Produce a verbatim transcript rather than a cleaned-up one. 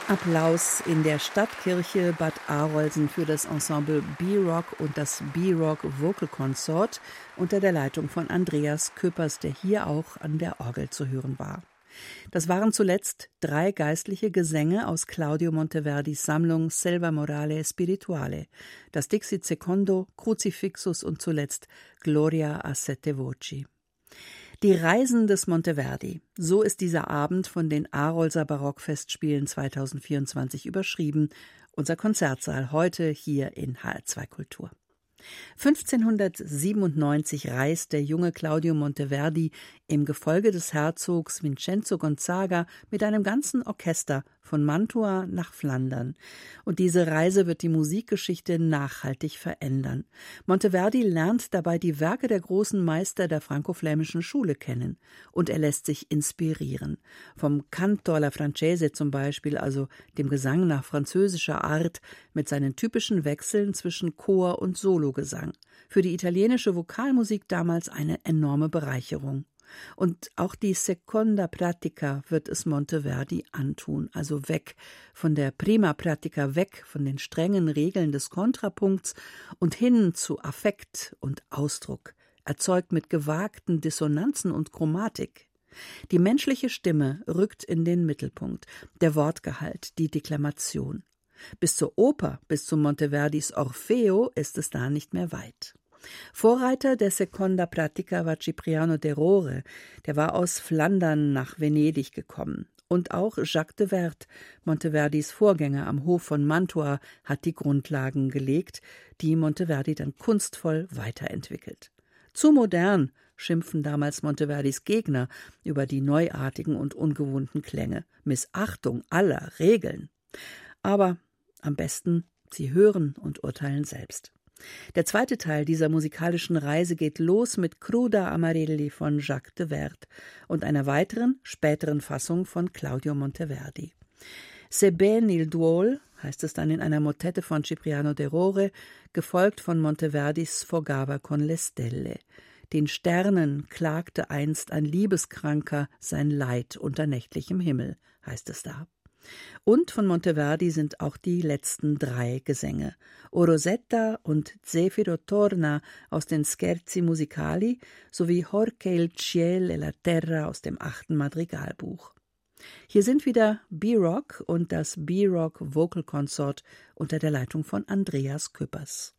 Applaus in der Stadtkirche Bad Arolsen für das Ensemble B-Rock und das B-Rock Vocal Consort unter der Leitung von Andreas Küppers, der hier auch an der Orgel zu hören war. Das waren zuletzt drei geistliche Gesänge aus Claudio Monteverdis Sammlung Selva Morale Spirituale, das Dixit Secondo, Crucifixus und zuletzt Gloria a sette voci. Die Reisen des Monteverdi, so ist dieser Abend von den Arolser Barockfestspielen zweitausendvierundzwanzig überschrieben. Unser Konzertsaal heute hier in H R zwei Kultur. fünfzehnhundertsiebenundneunzig reist der junge Claudio Monteverdi im Gefolge des Herzogs Vincenzo Gonzaga mit einem ganzen Orchester von Mantua nach Flandern. Und diese Reise wird die Musikgeschichte nachhaltig verändern. Monteverdi lernt dabei die Werke der großen Meister der franco-flämischen Schule kennen. Und er lässt sich inspirieren. Vom Canto alla Francese zum Beispiel, also dem Gesang nach französischer Art, mit seinen typischen Wechseln zwischen Chor und Sologesang. Für die italienische Vokalmusik damals eine enorme Bereicherung. Und auch die Seconda Pratica wird es Monteverdi antun, also weg von der Prima Pratica, weg von den strengen Regeln des Kontrapunkts und hin zu Affekt und Ausdruck, erzeugt mit gewagten Dissonanzen und Chromatik. Die menschliche Stimme rückt in den Mittelpunkt, der Wortgehalt, die Deklamation. Bis zur Oper, bis zu Monteverdis Orfeo ist es da nicht mehr weit. Vorreiter der Seconda Pratica war Cipriano de Rore, der war aus Flandern nach Venedig gekommen. Und auch Jacques de Werd, Monteverdis Vorgänger am Hof von Mantua, hat die Grundlagen gelegt, die Monteverdi dann kunstvoll weiterentwickelt. Zu modern, schimpfen damals Monteverdis Gegner über die neuartigen und ungewohnten Klänge. Missachtung aller Regeln. Aber am besten, Sie hören und urteilen selbst. Der zweite Teil dieser musikalischen Reise geht los mit Cruda Amarelli von Jacques de Werd und einer weiteren, späteren Fassung von Claudio Monteverdi. Se ben il duol, heißt es dann in einer Motette von Cipriano de Rore, gefolgt von Monteverdis Sfogava con le stelle. Den Sternen klagte einst ein Liebeskranker sein Leid unter nächtlichem Himmel, heißt es da. Und von Monteverdi sind auch die letzten drei Gesänge. O Rosetta und Zefiro torna aus den Scherzi musicali sowie Jorge il ciel e la terra aus dem achten Madrigalbuch. Hier sind wieder B-Rock und das B-Rock Vocal Consort unter der Leitung von Andreas Küppers.